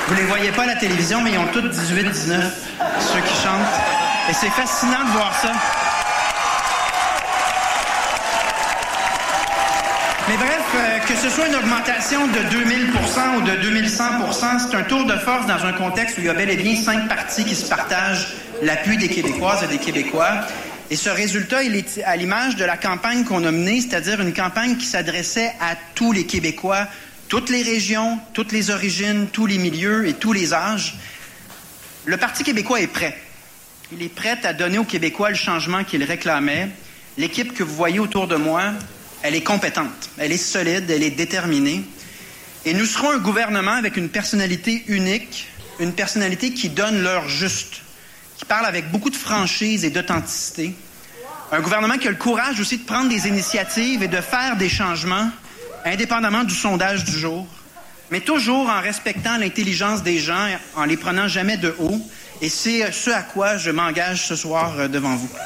Vous les voyez pas à la télévision, mais ils ont tous 18-19, ceux qui chantent. Et c'est fascinant de voir ça. Mais bref, que ce soit une augmentation de 2000% ou de 2100%, c'est un tour de force dans un contexte où il y a bel et bien 5 partis qui se partagent l'appui des Québécoises et des Québécois. Et ce résultat, il est à l'image de la campagne qu'on a menée, c'est-à-dire une campagne qui s'adressait à tous les Québécois, toutes les régions, toutes les origines, tous les milieux et tous les âges. Le Parti québécois est prêt. Il est prêt à donner aux Québécois le changement qu'il réclamait. L'équipe que vous voyez autour de moi, elle est compétente, elle est solide, elle est déterminée. Et nous serons un gouvernement avec une personnalité unique, une personnalité qui donne l'heure juste, qui parle avec beaucoup de franchise et d'authenticité. Un gouvernement qui a le courage aussi de prendre des initiatives et de faire des changements, indépendamment du sondage du jour, mais toujours en respectant l'intelligence des gens, en les prenant jamais de haut. Et c'est ce à quoi je m'engage ce soir devant vous.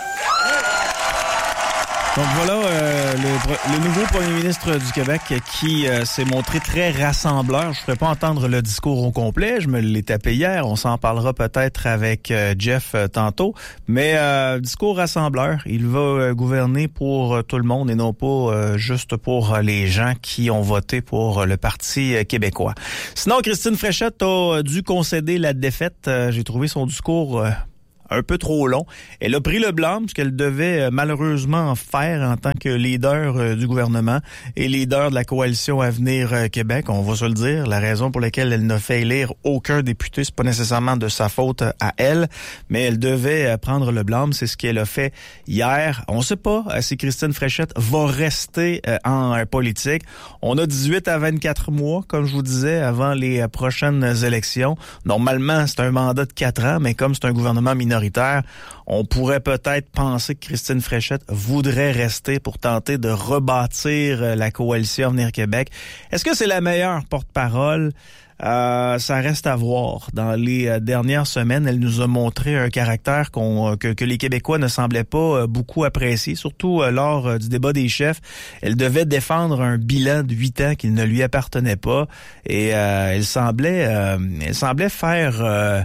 Donc voilà le nouveau premier ministre du Québec qui s'est montré très rassembleur. Je ne ferai pas entendre le discours au complet, je me l'ai tapé hier, on s'en parlera peut-être avec Jeff tantôt, mais discours rassembleur, il va gouverner pour tout le monde et non pas juste pour les gens qui ont voté pour le Parti québécois. Sinon, Christine Fréchette a dû concéder la défaite. J'ai trouvé son discours un peu trop long. Elle a pris le blâme, ce qu'elle devait malheureusement faire en tant que leader du gouvernement et leader de la coalition Avenir Québec. On va se le dire, la raison pour laquelle elle n'a fait élire aucun député, c'est pas nécessairement de sa faute à elle, mais elle devait prendre le blâme. C'est ce qu'elle a fait hier. On sait pas si Christine Fréchette va rester en politique. On a 18 à 24 mois, comme je vous disais, avant les prochaines élections. Normalement, c'est un mandat de 4 ans, mais comme c'est un gouvernement minoritaire, on pourrait peut-être penser que Christine Fréchette voudrait rester pour tenter de rebâtir la coalition Avenir Québec. Est-ce que c'est la meilleure porte-parole? Ça reste à voir. Dans les dernières semaines, elle nous a montré un caractère que les Québécois ne semblaient pas beaucoup apprécier, surtout lors du débat des chefs. Elle devait défendre un bilan de 8 ans qui ne lui appartenait pas et elle semblait faire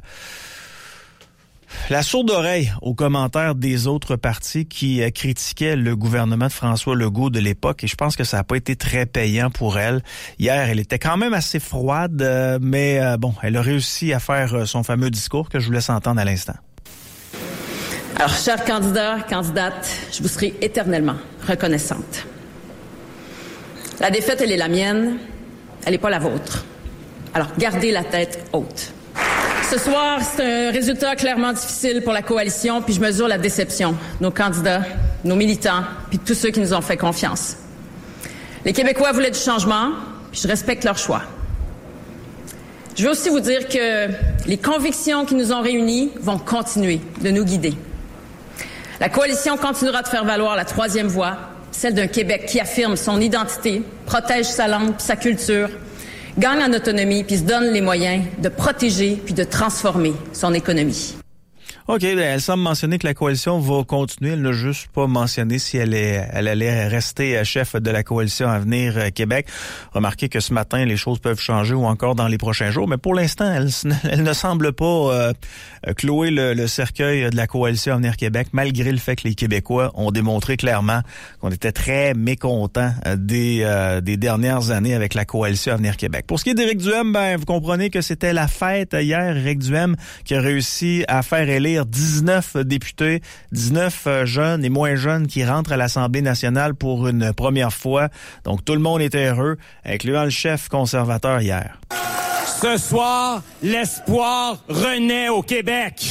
la sourde oreille aux commentaires des autres partis qui critiquaient le gouvernement de François Legault de l'époque et je pense que ça n'a pas été très payant pour elle. Hier, elle était quand même assez froide, mais bon, elle a réussi à faire son fameux discours que je vous laisse entendre à l'instant. Alors, chers candidats, candidates, je vous serai éternellement reconnaissante. La défaite, elle est la mienne, elle n'est pas la vôtre. Alors, gardez la tête haute. Ce soir, c'est un résultat clairement difficile pour la coalition, puis je mesure la déception de nos candidats, nos militants, puis de tous ceux qui nous ont fait confiance. Les Québécois voulaient du changement, puis je respecte leur choix. Je veux aussi vous dire que les convictions qui nous ont réunis vont continuer de nous guider. La coalition continuera de faire valoir la troisième voie, celle d'un Québec qui affirme son identité, protège sa langue puis sa culture, gagne en autonomie puis se donne les moyens de protéger puis de transformer son économie. OK, elle semble mentionner que la coalition va continuer. Elle n'a juste pas mentionné si elle allait rester chef de la coalition Avenir Québec. Remarquez que ce matin, les choses peuvent changer ou encore dans les prochains jours. Mais pour l'instant, elle ne semble pas clouer le cercueil de la coalition Avenir Québec, malgré le fait que les Québécois ont démontré clairement qu'on était très mécontents des dernières années avec la coalition Avenir Québec. Pour ce qui est d'Éric Duhem, vous comprenez que c'était la fête hier. Éric Duhem qui a réussi à faire élire 19 députés, 19 jeunes et moins jeunes qui rentrent à l'Assemblée nationale pour une première fois. Donc, tout le monde était heureux, incluant le chef conservateur hier. Ce soir, l'espoir renaît au Québec.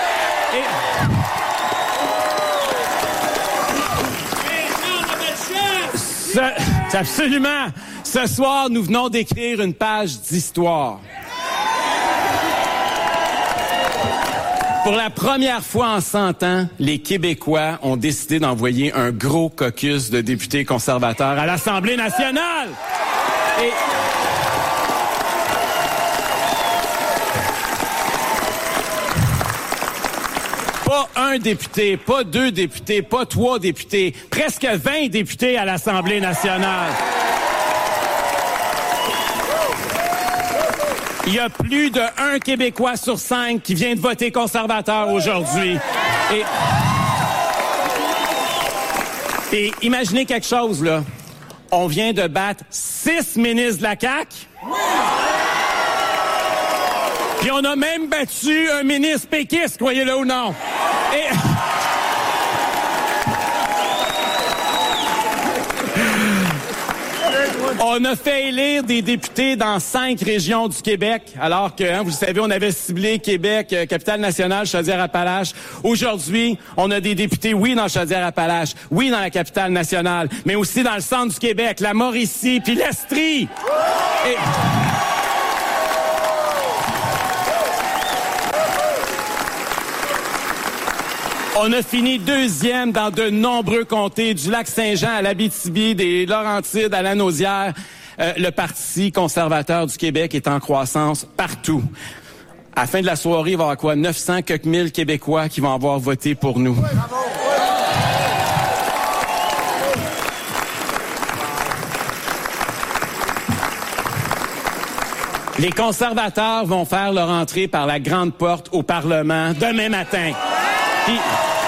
Absolument. Ce soir, nous venons d'écrire une page d'histoire. Pour la première fois en 100 ans, les Québécois ont décidé d'envoyer un gros caucus de députés conservateurs à l'Assemblée nationale. Et pas un député, pas 2 députés, pas 3 députés, presque 20 députés à l'Assemblée nationale. Il y a plus de 1 Québécois sur 5 qui vient de voter conservateur aujourd'hui. Et imaginez quelque chose, là. On vient de battre 6 ministres de la CAQ. Puis on a même battu un ministre péquiste, croyez-le ou non. On a fait élire des députés dans 5 régions du Québec, alors que, vous le savez, on avait ciblé Québec, Capitale-Nationale, Chaudière-Appalaches. Aujourd'hui, on a des députés, oui, dans Chaudière-Appalaches, oui, dans la Capitale-Nationale, mais aussi dans le centre du Québec, la Mauricie, puis l'Estrie. On a fini 2e dans de nombreux comtés, du Lac-Saint-Jean à l'Abitibi, des Laurentides à la Naudière. Le Parti conservateur du Québec est en croissance partout. À la fin de la soirée, il va y avoir quoi? 900 quelques mille Québécois qui vont avoir voté pour nous. Les conservateurs vont faire leur entrée par la grande porte au Parlement demain matin. Puis,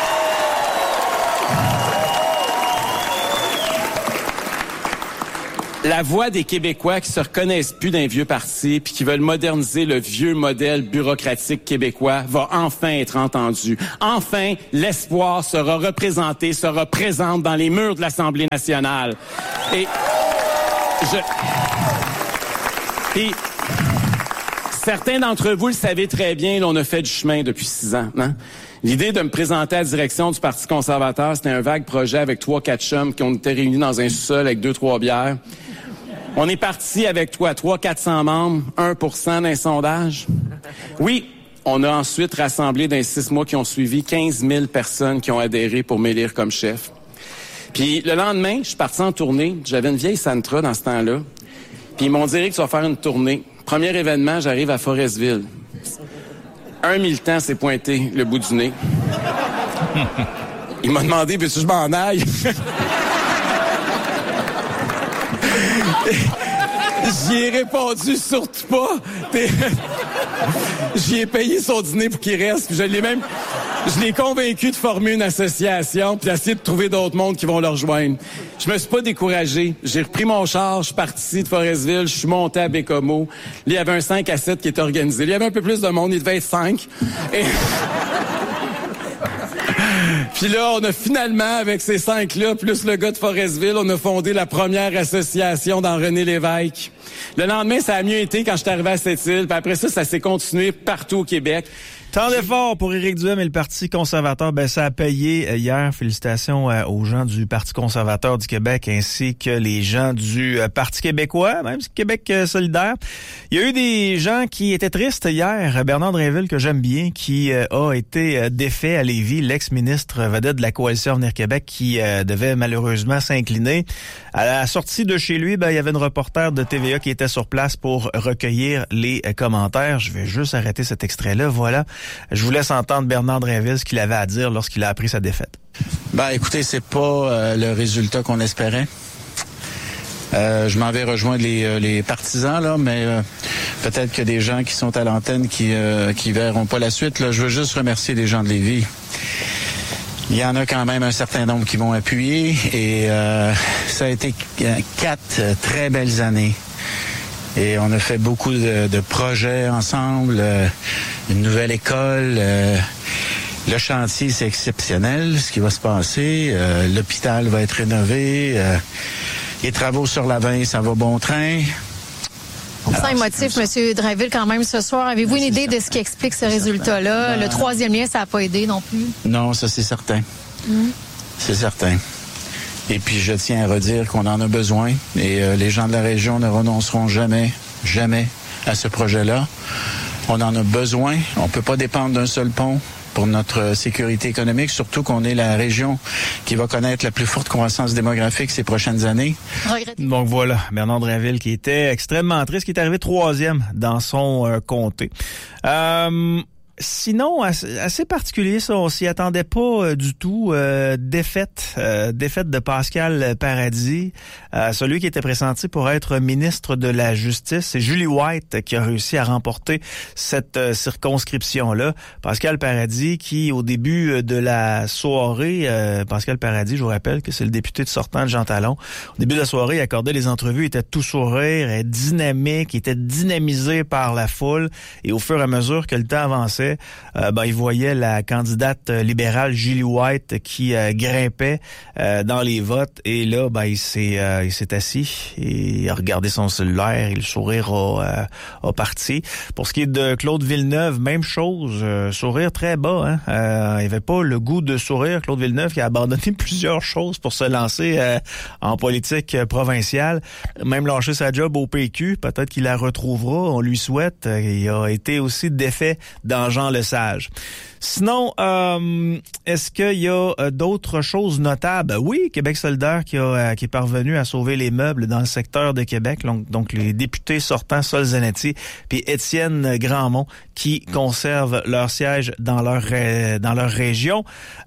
la voix des Québécois qui se reconnaissent plus d'un vieux parti puis qui veulent moderniser le vieux modèle bureaucratique québécois va enfin être entendue. Enfin, l'espoir sera représenté, sera présent dans les murs de l'Assemblée nationale. Certains d'entre vous le savez très bien, on a fait du chemin depuis 6 ans, hein? L'idée de me présenter à la direction du Parti conservateur, c'était un vague projet avec 3-4 chums qui ont été réunis dans un sous-sol avec 2-3 bières. On est parti avec 300-400 membres, 1% d'un sondage. Oui, on a ensuite rassemblé dans les 6 mois qui ont suivi 15 000 personnes qui ont adhéré pour m'élire comme chef. Puis le lendemain, je suis parti en tournée. J'avais une vieille Sentra dans ce temps-là. Puis ils m'ont dit que tu vas faire une tournée. Premier événement, j'arrive à Forestville. Un militant s'est pointé le bout du nez. Il m'a demandé, peux-tu que je m'en aille? J'y ai répondu, surtout pas. J'y ai payé son dîner pour qu'il reste. Puis je l'ai convaincu de former une association puis d'essayer de trouver d'autres mondes qui vont le rejoindre. Je me suis pas découragé. J'ai repris mon char, je suis parti de Forestville, je suis monté à Bécomo. Là, il y avait un 5 à 7 qui était organisé. Là, il y avait un peu plus de monde, il devait être 5. Puis là, on a finalement, avec ces 5-là, plus le gars de Forestville, on a fondé la première association dans René Lévesque. Le lendemain, ça a mieux été quand je suis arrivé à Sept-Îles. Puis après ça s'est continué partout au Québec. Tant d'efforts pour Éric Duhem et le Parti conservateur. Ben, ça a payé hier. Félicitations aux gens du Parti conservateur du Québec ainsi que les gens du Parti québécois, même Québec solidaire. Il y a eu des gens qui étaient tristes hier. Bernard Drinville, que j'aime bien, qui a été défait à Lévis, l'ex-ministre vedette de la Coalition Avenir Québec, qui devait malheureusement s'incliner. À la sortie de chez lui, ben, il y avait une reporter de TVA qui était sur place pour recueillir les commentaires. Je vais juste arrêter cet extrait-là. Voilà. Je vous laisse entendre Bernard Drinville ce qu'il avait à dire lorsqu'il a appris sa défaite. Ben, écoutez, c'est pas le résultat qu'on espérait. Je m'en vais rejoindre les partisans, là, mais peut-être que des gens qui sont à l'antenne qui verront pas la suite. Là, je veux juste remercier les gens de Lévis. Il y en a quand même un certain nombre qui vont appuyer et ça a été 4 très belles années. Et on a fait beaucoup de projets ensemble, une nouvelle école. Le chantier, c'est exceptionnel, ce qui va se passer. L'hôpital va être rénové. Les travaux sur la 20, ça va bon train. On sent émotif, M. Drinville, quand même, ce soir. Avez-vous une idée de ce qui explique ce résultat-là? Le 3e lien, ça n'a pas aidé non plus? Non, ça, c'est certain. C'est certain. Et puis, je tiens à redire qu'on en a besoin. Et les gens de la région ne renonceront jamais à ce projet-là. On en a besoin. On peut pas dépendre d'un seul pont pour notre sécurité économique, surtout qu'on est la région qui va connaître la plus forte croissance démographique ces prochaines années. Donc voilà, Bernard Drinville qui était extrêmement triste, qui est arrivé 3e dans son comté. Sinon, assez particulier, ça, on s'y attendait pas du tout. Défaite de Pascal Paradis, celui qui était pressenti pour être ministre de la Justice. C'est Julie White qui a réussi à remporter cette circonscription-là. Pascal Paradis qui, au début de la soirée, Pascal Paradis, je vous rappelle que c'est le député de sortant de Jean Talon. Au début de la soirée, il accordait les entrevues, il était tout sourire, dynamique, il était dynamisé par la foule. Et au fur et à mesure que le temps avançait, il voyait la candidate libérale Julie White qui grimpait dans les votes. Et là, il s'est assis et il a regardé son cellulaire et le sourire a parti. Pour ce qui est de Claude Villeneuve, même chose, sourire très bas. Il avait pas le goût de sourire. Claude Villeneuve qui a abandonné plusieurs choses pour se lancer en politique provinciale, même lâché sa job au PQ. Peut-être qu'il la retrouvera, on lui souhaite. Il a été aussi défait dans Jean Lesage. Sinon, est-ce qu'il y a d'autres choses notables? Oui, Québec solidaire qui est parvenu à sauver les meubles dans le secteur de Québec. Donc les députés sortants Sol Zanetti puis Étienne Grandmont qui conservent leur siège dans leur région.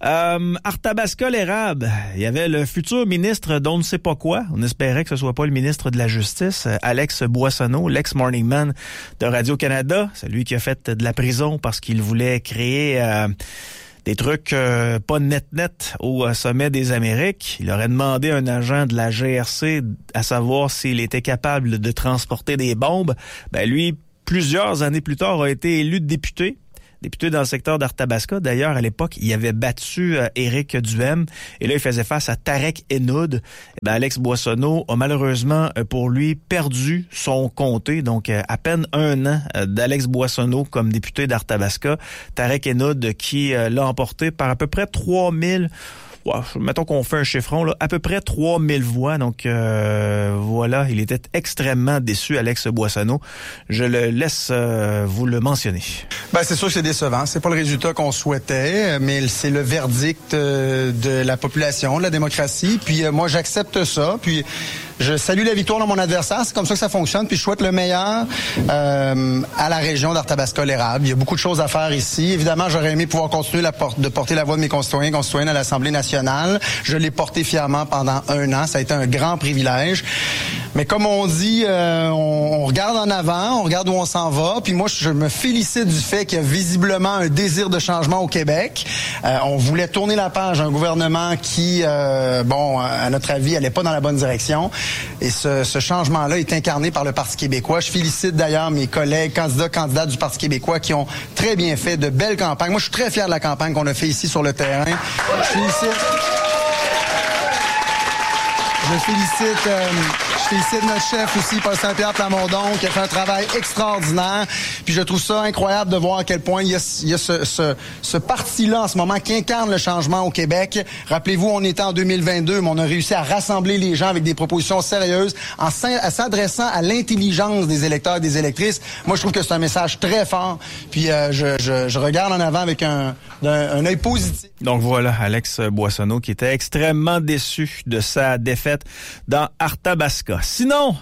Arthabasca-l'Érable, il y avait le futur ministre d'on ne sait pas quoi. On espérait que ce soit pas le ministre de la Justice, Alex Boissonneau, l'ex-Morning Man de Radio-Canada. C'est lui qui a fait de la prison parce qu'il voulait créer des trucs pas net au sommet des Amériques. Il aurait demandé à un agent de la GRC à savoir s'il était capable de transporter des bombes. Lui, plusieurs années plus tard, a été élu député dans le secteur d'Arthabasca. D'ailleurs, à l'époque, il avait battu Éric Duhem. Et là, il faisait face à Tarek Henoud. Alex Boissonneau a malheureusement, pour lui, perdu son comté. Donc, à peine un an d'Alex Boissonneau comme député d'Arthabasca. Tarek Henoud qui l'a emporté par à peu près 3000... mettons qu'on fait un chiffron, là, à peu près 3000 voix. Donc, voilà, il était extrêmement déçu, Alex Boissonneau. Je le laisse vous le mentionner. C'est sûr que c'est décevant. C'est pas le résultat qu'on souhaitait, mais c'est le verdict de la population, de la démocratie. Puis moi, j'accepte ça. Puis je salue la victoire de mon adversaire. C'est comme ça que ça fonctionne. Puis je souhaite le meilleur à la région d'Arthabasca-l'Érable. Il y a beaucoup de choses à faire ici. Évidemment, j'aurais aimé pouvoir continuer de porter la voix de mes concitoyens à l'Assemblée nationale. Je l'ai porté fièrement pendant 1 an. Ça a été un grand privilège. Mais comme on dit, on regarde en avant, on regarde où on s'en va. Puis moi, je me félicite du fait qu'il y a visiblement un désir de changement au Québec. On voulait tourner la page à un gouvernement qui, à notre avis, allait pas dans la bonne direction. Et ce changement-là est incarné par le Parti québécois. Je félicite d'ailleurs mes collègues candidats du Parti québécois qui ont très bien fait de belles campagnes. Moi, je suis très fier de la campagne qu'on a fait ici sur le terrain. Je félicite notre chef aussi, Paul Saint-Pierre Plamondon, qui a fait un travail extraordinaire. Puis je trouve ça incroyable de voir à quel point il y a ce parti-là en ce moment qui incarne le changement au Québec. Rappelez-vous, on était en 2022, mais on a réussi à rassembler les gens avec des propositions sérieuses en s'adressant à l'intelligence des électeurs et des électrices. Moi, je trouve que c'est un message très fort. Puis je regarde en avant avec un œil positif. Donc voilà, Alex Boissonneau qui était extrêmement déçu de sa défaite dans Arthabasca. Sinon,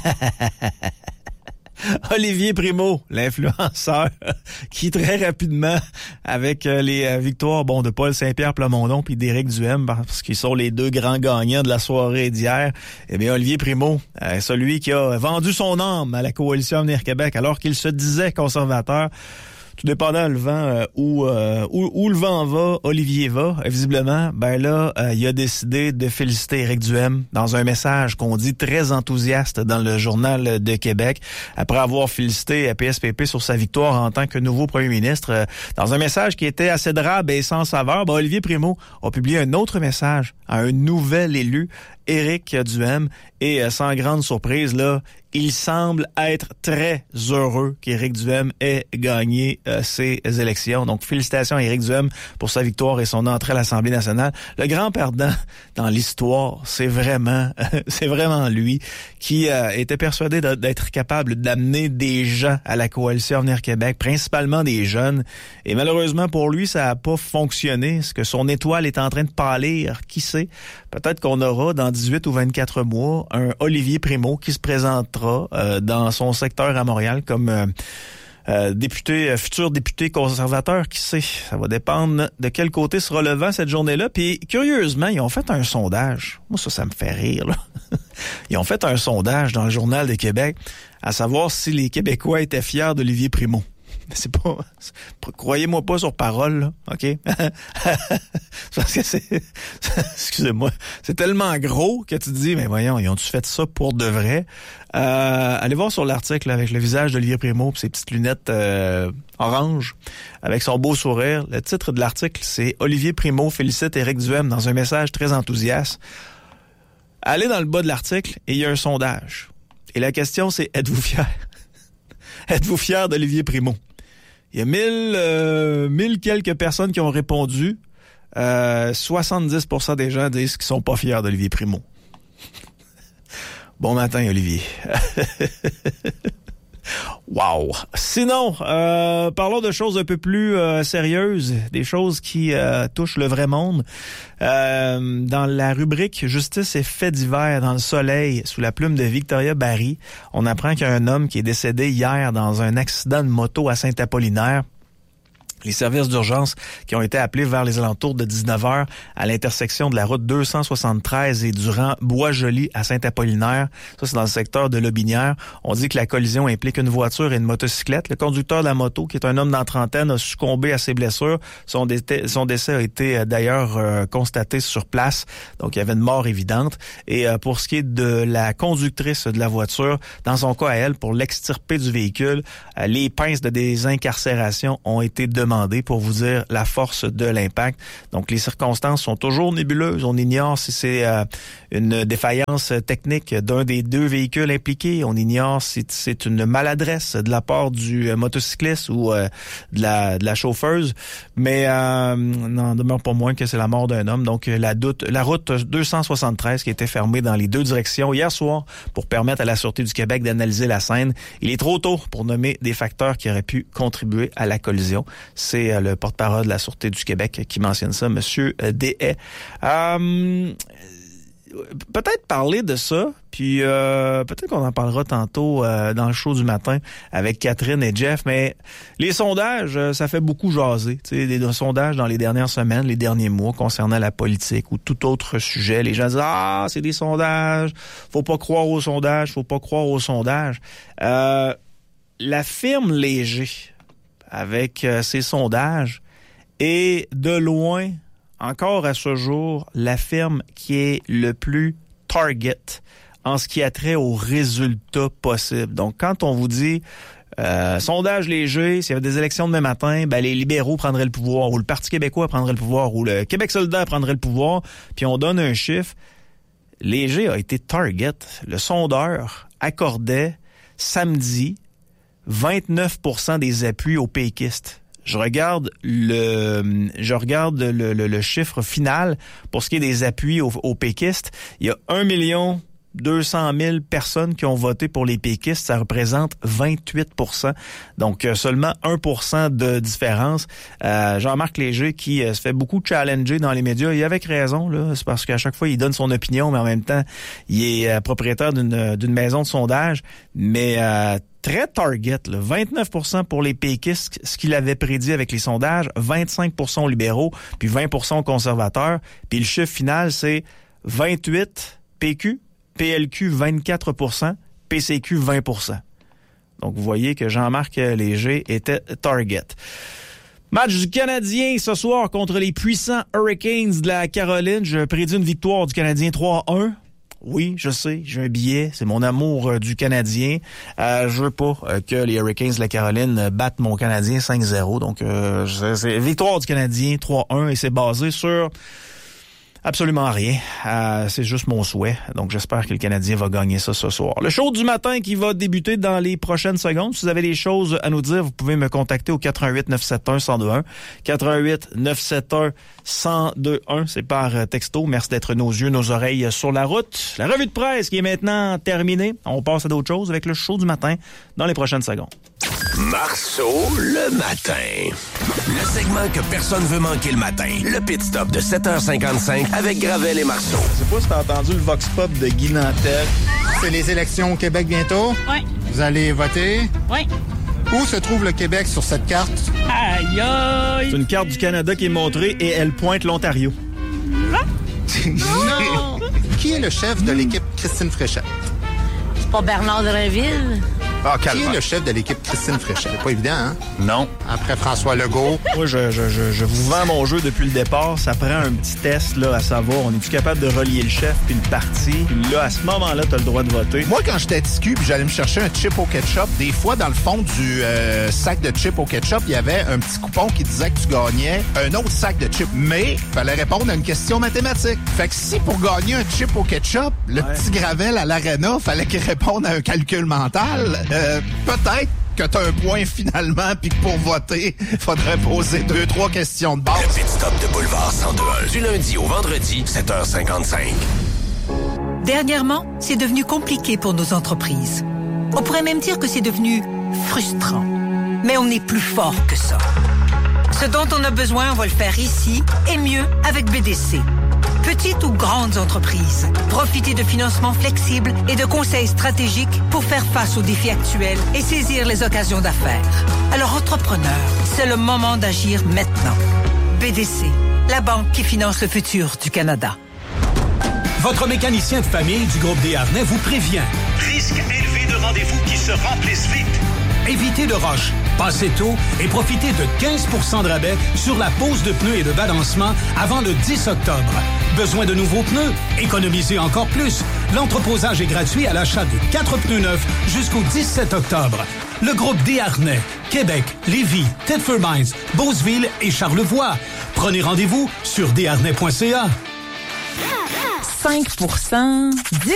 Olivier Primo, l'influenceur, qui très rapidement, avec les victoires de Paul Saint-Pierre Plamondon puis d'Éric Duhem, parce qu'ils sont les deux grands gagnants de la soirée d'hier, Olivier Primo, celui qui a vendu son âme à la Coalition Avenir Québec alors qu'il se disait conservateur. Tout dépendant le vent où le vent va, Olivier va. Visiblement, il a décidé de féliciter Éric Duhem dans un message qu'on dit très enthousiaste dans le Journal de Québec, après avoir félicité PSPP sur sa victoire en tant que nouveau premier ministre. Dans un message qui était assez drabe et sans saveur, Olivier Primo a publié un autre message à un nouvel élu, Éric Duhem, et sans grande surprise, là, il semble être très heureux qu'Éric Duhem ait gagné ces élections. Donc, félicitations à Éric Duhem pour sa victoire et son entrée à l'Assemblée nationale. Le grand perdant dans l'histoire, c'est vraiment lui qui était persuadé d'être capable d'amener des gens à la Coalition Avenir Québec, principalement des jeunes. Et malheureusement pour lui, ça n'a pas fonctionné. Est-ce que son étoile est en train de pâlir? Qui sait? Peut-être qu'on aura dans 18 ou 24 mois un Olivier Primo qui se présentera dans son secteur à Montréal comme futur député conservateur, qui sait? Ça va dépendre de quel côté sera le vent cette journée-là. Puis, curieusement, ils ont fait un sondage. Moi, ça me fait rire, là. Ils ont fait un sondage dans le Journal de Québec à savoir si les Québécois étaient fiers d'Olivier Primo. C'est pas... Croyez-moi pas sur parole, là, OK? Parce que excusez-moi, c'est tellement gros que tu te dis, mais voyons, ils ont-tu fait ça pour de vrai? Allez voir sur l'article, là, avec le visage d'Olivier Primo et ses petites lunettes orange, avec son beau sourire. Le titre de l'article, c'est « Olivier Primo félicite Éric Duhem dans un message très enthousiaste ». Allez dans le bas de l'article et il y a un sondage. Et la question, c'est, êtes-vous fiers? Êtes-vous fiers d'Olivier Primo? Il y a 1000 quelques personnes qui ont répondu. 70% des gens disent qu'ils sont pas fiers d'Olivier Primo. Bon matin, Olivier. Wow! Sinon, parlons de choses un peu plus sérieuses, des choses qui touchent le vrai monde. Dans la rubrique Justice et faits divers dans le soleil, sous la plume de Victoria Barry, on apprend qu'il y a un homme qui est décédé hier dans un accident de moto à Saint-Apollinaire. Les services d'urgence qui ont été appelés vers les alentours de 19h à l'intersection de la route 273 et du rang Bois-Joli à Saint-Apollinaire. Ça, c'est dans le secteur de Lobinière. On dit que la collision implique une voiture et une motocyclette. Le conducteur de la moto, qui est un homme dans la trentaine, a succombé à ses blessures. Son décès a été d'ailleurs constaté sur place. Donc, il y avait une mort évidente. Et pour ce qui est de la conductrice de la voiture, dans son cas à elle, pour l'extirper du véhicule, les pinces de désincarcération ont été demandées pour vous dire la force de l'impact. Donc, les circonstances sont toujours nébuleuses. On ignore si c'est une défaillance technique d'un des deux véhicules impliqués. On ignore si c'est une maladresse de la part du motocycliste ou de la chauffeuse. Mais n'en demeure pas moins que c'est la mort d'un homme. Donc, la route 273 qui était fermée dans les deux directions hier soir pour permettre à la Sûreté du Québec d'analyser la scène. Il est trop tôt pour nommer des facteurs qui auraient pu contribuer à la collision. C'est le porte-parole de la Sûreté du Québec qui mentionne ça, M. Deshaies. Peut-être parler de ça, puis peut-être qu'on en parlera tantôt dans le show du matin avec Catherine et Jeff, mais les sondages, ça fait beaucoup jaser. Tu sais, des sondages dans les dernières semaines, les derniers mois concernant la politique ou tout autre sujet. Les gens disent « Ah, c'est des sondages, faut pas croire aux sondages, faut pas croire aux sondages ». La firme Léger, avec ses sondages, est de loin, encore à ce jour, la firme qui est le plus target en ce qui a trait aux résultats possibles. Donc, quand on vous dit sondage léger, s'il y avait des élections demain matin, ben les libéraux prendraient le pouvoir, ou le Parti québécois prendrait le pouvoir, ou le Québec solidaire prendrait le pouvoir, puis on donne un chiffre. Léger a été target. Le sondeur accordait samedi 29% des appuis aux péquistes. Je regarde le chiffre final pour ce qui est des appuis aux péquistes. Il y a 1 200 000 personnes qui ont voté pour les péquistes. Ça représente 28%. Donc, seulement 1% de différence. Jean-Marc Léger qui se fait beaucoup challenger dans les médias. Et avec raison, là. C'est parce qu'à chaque fois, il donne son opinion, mais en même temps, il est propriétaire d'une maison de sondage. Mais très target, là. 29% pour les péquistes, ce qu'il avait prédit avec les sondages, 25% aux libéraux, puis 20% aux conservateurs. Puis le chiffre final, c'est 28 PQ, PLQ 24%, PCQ 20%. Donc vous voyez que Jean-Marc Léger était target. Match du Canadien ce soir contre les puissants Hurricanes de la Caroline. Je prédis une victoire du Canadien 3-1. Oui, je sais, j'ai un billet, c'est mon amour du Canadien. Je veux pas que les Hurricanes de la Caroline battent mon Canadien 5-0. Donc, c'est victoire du Canadien 3-1 et c'est basé sur absolument rien. C'est juste mon souhait. Donc, j'espère que le Canadien va gagner ça ce soir. Le show du matin qui va débuter dans les prochaines secondes. Si vous avez des choses à nous dire, vous pouvez me contacter au 88-971-1021. 88-971-1021. C'est par texto. Merci d'être nos yeux, nos oreilles sur la route. La revue de presse qui est maintenant terminée. On passe à d'autres choses avec le show du matin dans les prochaines secondes. Marceau, le matin. Le segment que personne veut manquer le matin. Le pit stop de 7h55 avec Gravel et Marceau. Je sais pas si t'as entendu le vox pop de Guy Nantel. C'est les élections au Québec bientôt? Oui. Vous allez voter? Oui. Où se trouve le Québec sur cette carte? Aïe aïe! C'est une carte du Canada qui est montrée et elle pointe l'Ontario. Non! Qui est le chef de l'équipe Christine Fréchette? C'est pas Bernard Drinville? Ah, qui est le chef de l'équipe Christine Fréchette? C'est pas évident, hein? Non. Après François Legault. Moi, je vous vends mon jeu depuis le départ. Ça prend un petit test là, à savoir, on est-tu capable de relier le chef puis le parti? Puis là, à ce moment-là, t'as le droit de voter. Moi, quand j'étais TQ puis j'allais me chercher un chip au ketchup, des fois, dans le fond du sac de chip au ketchup, il y avait un petit coupon qui disait que tu gagnais un autre sac de chip. Mais il fallait répondre à une question mathématique. Fait que si pour gagner un chip au ketchup, le petit Gravel à l'Arena, fallait qu'il réponde à un calcul mental, peut-être que t'as un point finalement, puis que pour voter, faudrait poser 2-3 questions de base. Le Pit Stop de Boulevard 102.1, du lundi au vendredi, 7h55. Dernièrement, c'est devenu compliqué pour nos entreprises. On pourrait même dire que c'est devenu frustrant. Mais on est plus fort que ça. Ce dont on a besoin, on va le faire ici, et mieux avec BDC. Petites ou grandes entreprises, profitez de financements flexibles et de conseils stratégiques pour faire face aux défis actuels et saisir les occasions d'affaires. Alors, entrepreneurs, c'est le moment d'agir maintenant. BDC, la banque qui finance le futur du Canada. Votre mécanicien de famille du groupe Desharnais vous prévient. Risque élevé de rendez-vous qui se remplissent vite. Évitez de roche, passez tôt et profitez de 15 % de rabais sur la pose de pneus et de balancement avant le 10 octobre. Besoin de nouveaux pneus? Économisez encore plus. L'entreposage est gratuit à l'achat de 4 pneus neufs jusqu'au 17 octobre. Le groupe Desharnais, Québec, Lévis, Thetford Mines, Beauceville et Charlevoix. Prenez rendez-vous sur desharnais.ca. 5 10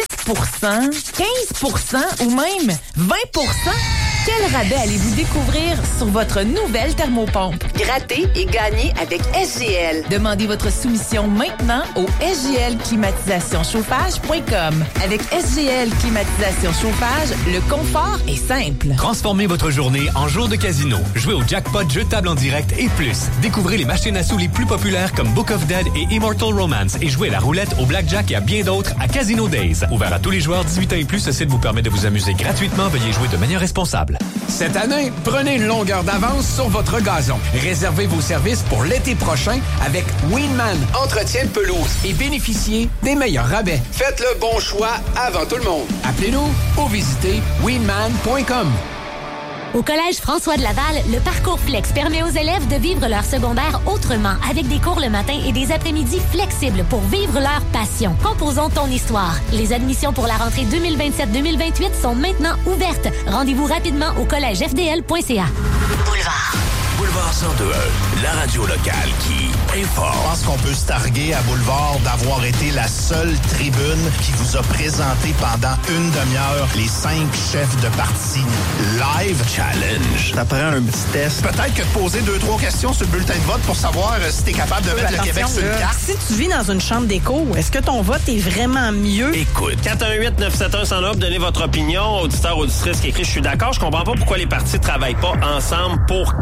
15 ou même 20 Quel rabais allez-vous découvrir sur votre nouvelle thermopompe? Grattez et gagnez avec SGL. Demandez votre soumission maintenant au sglclimatisationchauffage.com. Avec SGL Climatisation Chauffage, le confort est simple. Transformez votre journée en jour de casino. Jouez au jackpot, jeu de table en direct et plus. Découvrez les machines à sous les plus populaires comme Book of Dead et Immortal Romance et jouez à la roulette, au blackjack et à bien d'autres à Casino Days. Ouvert à tous les joueurs 18 ans et plus, ce site vous permet de vous amuser gratuitement. Veuillez jouer de manière responsable. Cette année, prenez une longueur d'avance sur votre gazon. Réservez vos services pour l'été prochain avec Winman Entretien de pelouse et bénéficiez des meilleurs rabais. Faites le bon choix avant tout le monde. Appelez-nous ou visitez winman.com. Au Collège François de Laval, le parcours Flex permet aux élèves de vivre leur secondaire autrement, avec des cours le matin et des après-midi flexibles pour vivre leur passion. Composons ton histoire. Les admissions pour la rentrée 2027-2028 sont maintenant ouvertes. Rendez-vous rapidement au collegefdl.ca. Boulevard 102.1, la radio locale qui informe. Je pense qu'on peut se targuer à Boulevard d'avoir été la seule tribune qui vous a présenté pendant une demi-heure les 5 chefs de parti live. Challenge. Ça prend un petit test. Peut-être que de poser 2-3 questions sur le bulletin de vote pour savoir si t'es capable de mettre le Québec sur une carte. Si tu vis dans une chambre d'écho, est-ce que ton vote est vraiment mieux? Écoute. 418-971-109, donnez votre opinion. Auditeur, auditrice qui écrit « Je suis d'accord, je comprends pas pourquoi les partis travaillent pas ensemble pour